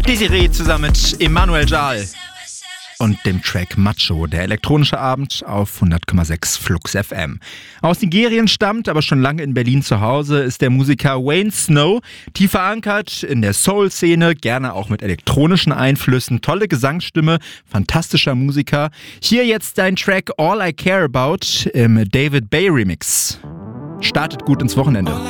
Desiree zusammen mit Emmanuel Jahl und dem Track Macho, der elektronische Abend auf 100,6 Flux FM. Aus Nigerien stammt, aber schon lange in Berlin zu Hause, ist der Musiker Wayne Snow, tief verankert in der Soul-Szene, gerne auch mit elektronischen Einflüssen, tolle Gesangsstimme, fantastischer Musiker. Hier jetzt dein Track All I Care About im David Bay Remix. Startet gut ins Wochenende.